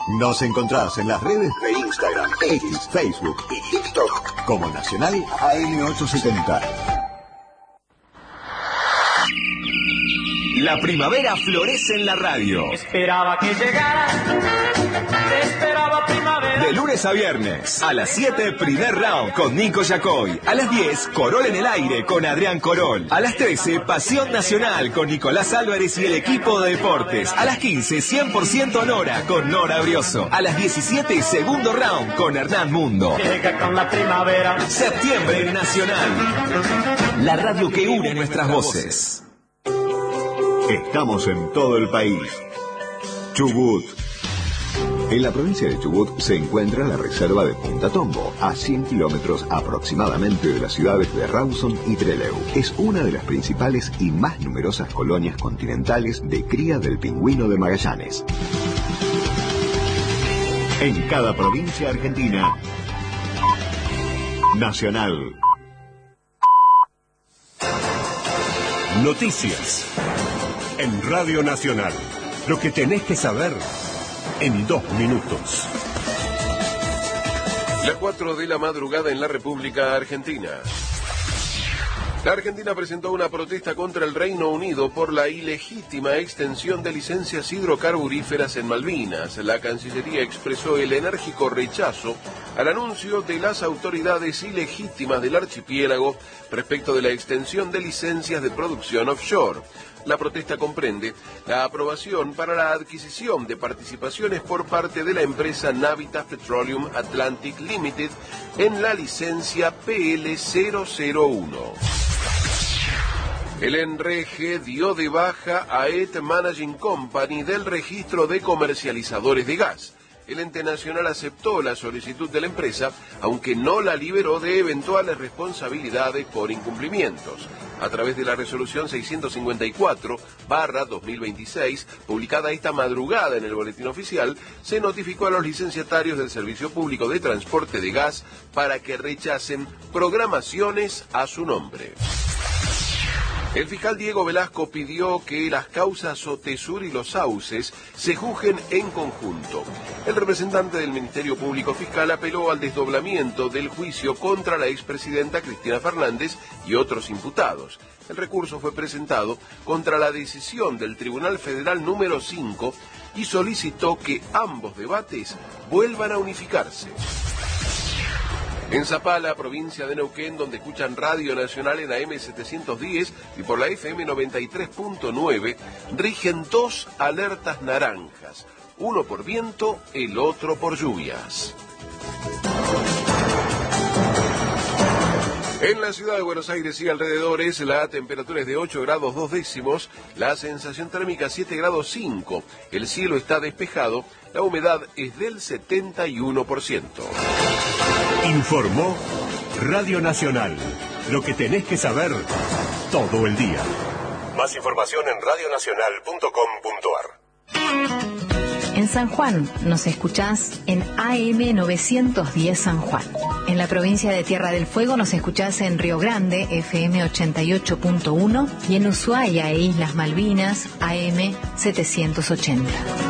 Nos encontrás en las redes de Instagram, X, Facebook y TikTok como Nacional AM870. La primavera florece en la radio. Esperaba que llegaras, esperaba primavera. De lunes a viernes, a las 7, primer round con Nico Yacoy. A las 10, Corol en el aire con Adrián Corol. A las 13, Pasión Nacional con Nicolás Álvarez y el equipo de deportes. A las 15, 100% Nora con Nora Brioso. A las 17, segundo round con Hernán Mundo. Llega con la primavera. Septiembre en Nacional. La radio que une nuestras voces. Estamos en todo el país. Chubut. En la provincia de Chubut se encuentra la reserva de Punta Tombo, a 100 kilómetros aproximadamente de las ciudades de Rawson y Trelew. Es una de las principales y más numerosas colonias continentales de cría del pingüino de Magallanes. En cada provincia argentina, Nacional. Noticias. En Radio Nacional. Lo que tenés que saber en 2 minutos. Las 4 de la madrugada en la República Argentina. La Argentina presentó una protesta contra el Reino Unido por la ilegítima extensión de licencias hidrocarburíferas en Malvinas. La Cancillería expresó el enérgico rechazo al anuncio de las autoridades ilegítimas del archipiélago respecto de la extensión de licencias de producción offshore. La protesta comprende la aprobación para la adquisición de participaciones por parte de la empresa Navitas Petroleum Atlantic Limited en la licencia PL001. El ENREGE dio de baja a ET Managing Company del registro de comercializadores de gas. El ente nacional aceptó la solicitud de la empresa, aunque no la liberó de eventuales responsabilidades por incumplimientos. A través de la resolución 654/2026, publicada esta madrugada en el Boletín Oficial, se notificó a los licenciatarios del Servicio Público de Transporte de Gas para que rechacen programaciones a su nombre. El fiscal Diego Velasco pidió que las causas Sotesur y Los Sauces se juzguen en conjunto. El representante del Ministerio Público Fiscal apeló al desdoblamiento del juicio contra la expresidenta Cristina Fernández y otros imputados. El recurso fue presentado contra la decisión del Tribunal Federal número 5 y solicitó que ambos debates vuelvan a unificarse. En Zapala, provincia de Neuquén, donde escuchan Radio Nacional en AM 710 y por la FM 93.9, rigen 2 alertas naranjas, uno por viento, el otro por lluvias. En la ciudad de Buenos Aires y alrededores, la temperatura es de 8 grados 2 décimos, la sensación térmica 7 grados 5, el cielo está despejado, la humedad es del 71%. Informó Radio Nacional. Lo que tenés que saber todo el día. Más información en radionacional.com.ar. En San Juan nos escuchás en AM 910 San Juan. En la provincia de Tierra del Fuego nos escuchás en Río Grande, FM 88.1, y en Ushuaia e Islas Malvinas, AM 780.